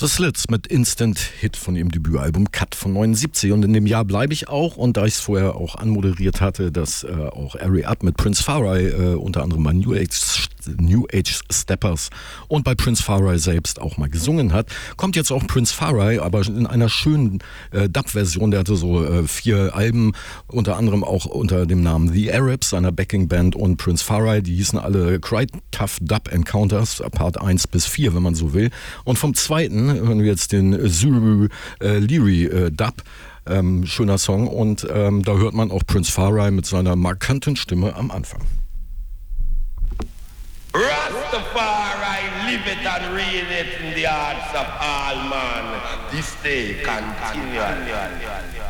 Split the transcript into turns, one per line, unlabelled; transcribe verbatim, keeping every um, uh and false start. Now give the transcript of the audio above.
The Slits mit Instant Hit von ihrem Debütalbum Cut von neunundsiebzig. Und in dem Jahr bleibe ich auch. Und da ich es vorher auch anmoderiert hatte, dass äh, auch Ari Up mit Prince Farai äh, unter anderem bei New Age, New Age Steppers und bei Prince Farai selbst auch mal gesungen hat, kommt jetzt auch Prince Farai, aber in einer schönen äh, Dub-Version. Der hatte so äh, vier Alben, unter anderem auch unter dem Namen The Arabs, seiner Backing-Band, und Prince Farai. Die hießen alle Cry Tough Dub Encounters, Part eins bis vier, wenn man so will. Und vom zweiten hören wir jetzt den Zulu äh, Leary äh, Dub. Ähm, schöner Song, und ähm, da hört man auch Prince Farai mit seiner markanten Stimme am Anfang.
Rastafari, live it and read it in the hearts of all man. This day continually.